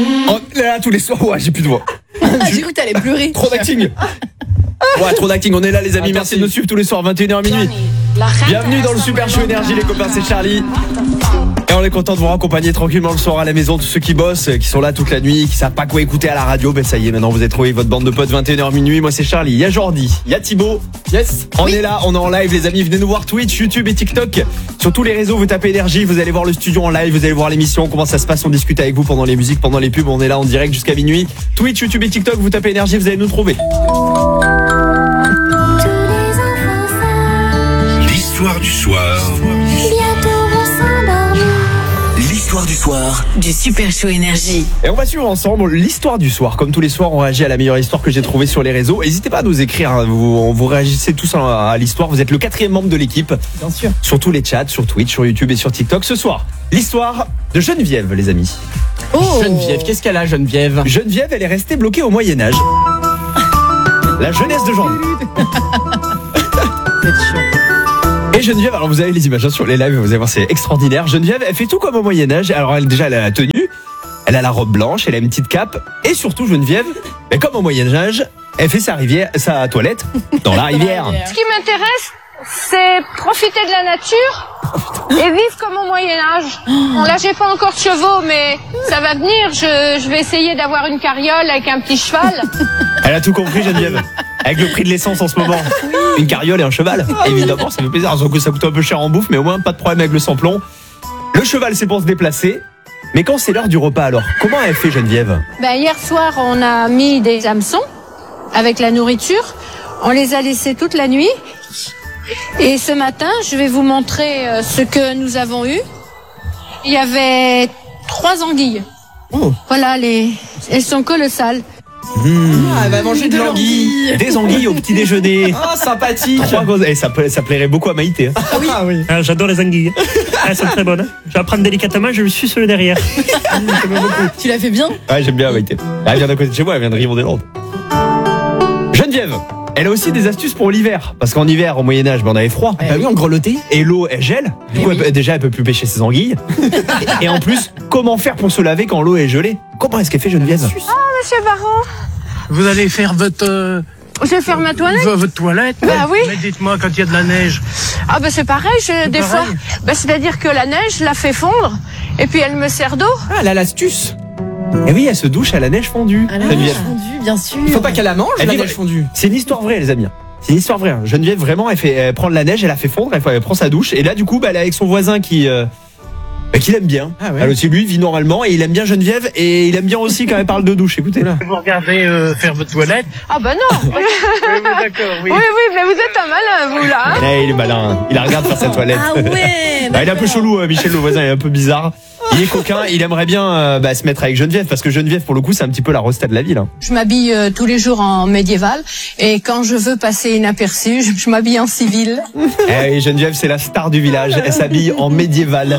Là, tous les soirs, ouais, j'ai plus de voix. J'ai cru que t'allais pleurer. Trop d'acting. Ouais, trop d'acting. On est là, les amis. Merci de nous suivre tous les soirs, 21h minuit. Bienvenue dans le Super Show Énergie, les copains, c'est Charlie. Et on est content de vous raccompagner tranquillement le soir à la maison. Tous ceux qui bossent, qui sont là toute la nuit, qui savent pas quoi écouter à la radio, ben ça y est, maintenant vous avez trouvé votre bande de potes, 21h minuit. Moi c'est Charlie, il y a Jordi, il y a Thibaut. Yes. On est là, on est en live les amis, venez nous voir Twitch, YouTube et TikTok. Sur tous les réseaux, vous tapez Énergie, vous allez voir le studio en live, vous allez voir l'émission, comment ça se passe, on discute avec vous pendant les musiques, pendant les pubs, on est là en direct jusqu'à minuit. Twitch, YouTube et TikTok, vous tapez Énergie, vous allez nous trouver. L'histoire du soir. L'histoire du soir du Super Show Énergie. Et on va suivre ensemble l'histoire du soir. Comme tous les soirs, on réagit à la meilleure histoire que j'ai trouvée sur les réseaux. N'hésitez pas à nous écrire, hein. Vous réagissez tous à l'histoire. Vous êtes le 4e membre de l'équipe. Bien sûr. Sur tous les chats, sur Twitch, sur YouTube et sur TikTok. Ce soir, l'histoire de Geneviève, les amis. Geneviève, qu'est-ce qu'elle a, Geneviève? Geneviève, elle est restée bloquée au Moyen-Âge. La jeunesse de Jean. Et Geneviève, alors vous avez les images sur les lives, vous allez voir, c'est extraordinaire. Geneviève, elle fait tout comme au Moyen-Âge. Alors elle a la tenue, elle a la robe blanche, elle a une petite cape. Et surtout, Geneviève, comme au Moyen-Âge, elle fait sa toilette dans la rivière. Ce qui m'intéresse, c'est profiter de la nature et vivre comme au Moyen-Âge. Bon, là, j'ai pas encore de chevaux, mais ça va venir. Je vais essayer d'avoir une carriole avec un petit cheval. Elle a tout compris, Geneviève. Avec le prix de l'essence en ce moment. Une carriole et un cheval. Évidemment, ça fait plaisir. Sauf que ça coûte un peu cher en bouffe, mais au moins, pas de problème avec le samplon. Le cheval, c'est pour se déplacer. Mais quand c'est l'heure du repas, alors, comment elle fait, Geneviève? Hier soir, on a mis des hameçons avec la nourriture. On les a laissés toute la nuit. Et ce matin, je vais vous montrer ce que nous avons eu. Il y avait 3 anguilles. Oh. Voilà, elles sont colossales. Elle va manger de l'anguille. Des anguilles au petit déjeuner. Oh, sympathique. Et ça plairait beaucoup à Maïté. Hein. Ah oui. Ah, j'adore les anguilles. Elles sont très bonnes. Je vais la prendre délicatement, je lui suce le derrière. Tu l'as fait bien? Ouais, j'aime bien Maïté. Elle vient d'à côté de chez moi, elle vient de Rive-des-Landes. Geneviève, elle a aussi des astuces pour l'hiver. Parce qu'en hiver, au Moyen-Âge, on avait froid. Bah oui, on grelottait. Et l'eau, elle gèle. Du coup, déjà, elle peut plus pêcher ses anguilles. Et en plus, comment faire pour se laver quand l'eau est gelée? Comment est-ce qu'elle fait, Geneviève? Monsieur Baron, Vous allez faire votre je vais faire ma toilette. votre toilette. Bah oui. Mais dites-moi, quand il y a de la neige. C'est pareil, des fois. C'est-à-dire que la neige la fait fondre et puis elle me sert d'eau. Ah, elle a l'astuce. Et oui, elle se douche à la neige fondue. À la Geneviève. neige fondue, bien sûr. Il faut pas qu'elle la mange, Elle la vit- neige fondue. C'est une histoire vraie, les amis. C'est une histoire vraie. Hein. Geneviève, vraiment, elle prend de la neige, elle la fait fondre, elle prend sa douche. Et là, du coup, elle est avec son voisin qui l'aime bien. Ah ouais. Elle aussi, lui, vit normalement et il aime bien Geneviève et il aime bien aussi quand elle parle de douche. Écoutez là. Vous regardez faire votre toilette. Ah non. D'accord, oui. Oui, mais vous êtes un malin, vous, là. Il est malin. Il la regarde faire sa toilette. Ah ouais. Il est un peu chelou, Michel, le voisin, il est un peu bizarre. Il est coquin, il aimerait bien se mettre avec Geneviève parce que Geneviève, pour le coup, c'est un petit peu la resta de la ville. Hein. Je m'habille tous les jours en médiéval et quand je veux passer inaperçu, je m'habille en civil. Et Geneviève, c'est la star du village. Elle s'habille en médiéval.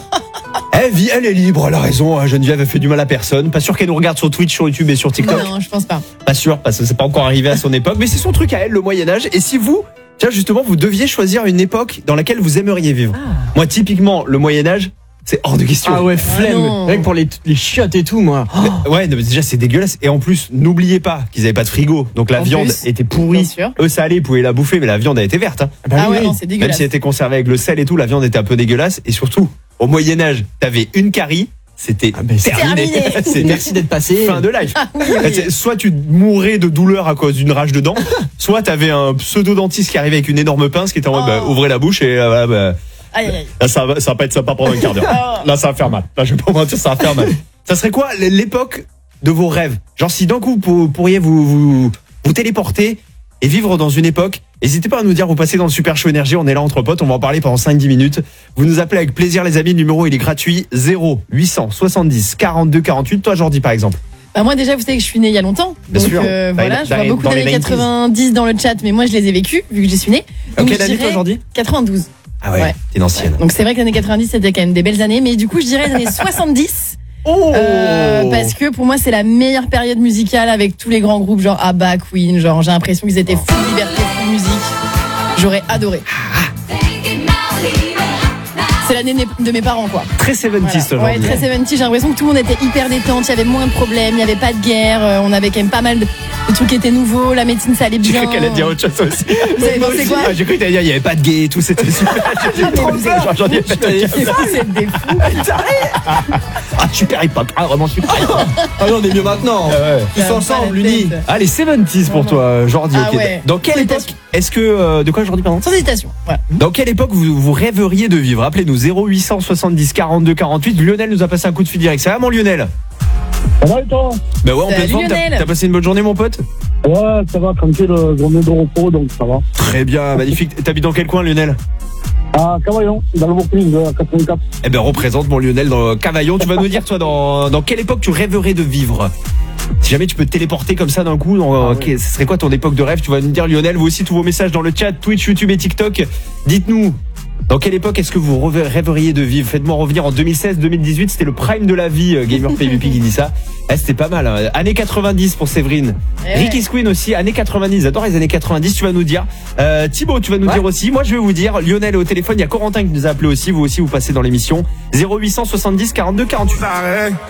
Elle est libre, elle a raison. Geneviève, elle fait du mal à personne. Pas sûr qu'elle nous regarde sur Twitch, sur YouTube et sur TikTok. Non, je pense pas. Pas sûr, parce que c'est pas encore arrivé à son époque. Mais c'est son truc à elle, le Moyen-Âge. Et si vous, justement, vous deviez choisir une époque dans laquelle vous aimeriez vivre. Moi, typiquement, le Moyen-Âge, c'est hors de question. Ah ouais, flemme. non. Rien que pour les chiottes et tout, moi. Ouais, non, mais déjà c'est dégueulasse. Et en plus, n'oubliez pas qu'ils avaient pas de frigo, donc la En viande plus, était pourrie. bien sûr. Eux, ça allait, ils pouvaient la bouffer, mais la viande a été verte. Hein. Ah ouais, non, c'est Même dégueulasse. si elle était conservée avec le sel et tout, la viande était un peu dégueulasse. Et surtout, au Moyen Âge, t'avais une carie, c'était terminé. terminé. Merci d'être passé. Fin de life. Soit tu mourais de douleur à cause d'une rage de dents, soit t'avais un pseudo-dentiste qui arrivait avec une énorme pince qui était en mode ouvrez la bouche et Aïe, aïe, aïe. là, ça va pas être sympa pendant un quart d'heure. Là, ça va faire mal. Là, je vais pas mentir, ça va faire mal. Ça serait quoi l'époque de vos rêves? Genre, si d'un coup, vous pourriez vous téléporter et vivre dans une époque, n'hésitez pas à nous dire, vous passez dans le Super Show Énergie, on est là entre potes, on va en parler pendant 5-10 minutes. Vous nous appelez avec plaisir, les amis, le numéro, il est gratuit, 0870 42 48. Toi, Jordi, par exemple. Moi déjà, vous savez que je suis née il y a longtemps. Bien Donc sûr. voilà, je vois Dans beaucoup les d'années 90s. 90 dans le chat, mais moi je les ai vécues, vu que j'y suis née. Donc Quelle je année, toi, dirais Jordi? 92. Ah ouais, t'es une ancienne. Donc c'est vrai que les années 90 c'était quand même des belles années, mais du coup je dirais les années 70. Parce que pour moi c'est la meilleure période musicale avec tous les grands groupes genre ABBA, Queen, genre j'ai l'impression qu'ils étaient full liberté, full musique. J'aurais adoré. C'est l'année de mes parents, quoi. Très 70 Voilà. Ouais, aujourd'hui. très 70. J'ai l'impression que tout le monde était hyper détente. Il y avait moins de problèmes. Il n'y avait pas de guerre. On avait quand même pas mal de trucs qui étaient nouveaux. La médecine, ça allait J'ai bien. cru qu'elle allait dire autre chose aussi. Vous avez pensé quoi? J'ai cru qu'elle allait dire il n'y avait pas de gay et tout, c'était super. J'ai mais trop vous peur. êtes- J'en ai pas Vous êtes des fous. Ah, super hip-hop. Ah, vraiment super hip-hop. Ah non, on est mieux maintenant. Tous Ça ensemble, va pas la unis. tête. Allez, 70s pour toi, Jordi. Ah ok. ouais. Dans quelle Sans époque hésitation. est-ce que. De quoi, Jordi, pardon? Sans hésitation. Voilà. Dans quelle époque vous rêveriez de vivre? Appelez-nous 0870 42 48. Lionel nous a passé un coup de fil direct. Ça va, mon Lionel? Ça va et toi? Bah ouais, en Salut, pleine forme. Lionel. T'as passé une bonne journée, mon pote? Ouais, ça va, tranquille, journée de repos, donc ça va. Très bien, magnifique. T'habites dans quel coin, Lionel? À Cavaillon, dans le Vaucluse, à 84. Eh ben, représente mon Lionel dans Cavaillon. Tu vas nous dire, toi, dans quelle époque tu rêverais de vivre? Si jamais tu peux te téléporter comme ça d'un coup, ce serait quoi ton époque de rêve? Tu vas nous dire, Lionel. Vous aussi, tous vos messages dans le chat, Twitch, YouTube et TikTok. Dites-nous, dans quelle époque est-ce que vous rêveriez de vivre? Faites-moi revenir en 2016-2018, c'était le prime de la vie, Gamer PvP qui dit ça. C'était pas mal, hein. Années 90 pour Séverine. Ouais. Ricky's Queen aussi, années 90, j'adore les années 90, tu vas nous dire. Thibaut, tu vas nous dire aussi. Moi, je vais vous dire, Lionel est au téléphone, il y a Corentin qui nous a appelé aussi, vous aussi, vous passez dans l'émission. 0870 42 48.